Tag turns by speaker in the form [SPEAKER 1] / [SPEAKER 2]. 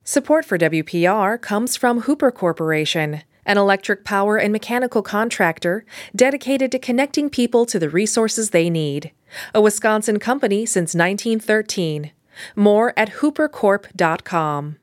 [SPEAKER 1] Support for WPR comes from Hooper Corporation, an electric power and mechanical contractor dedicated to connecting people to the resources they need. A Wisconsin company since 1913. More at hoopercorp.com.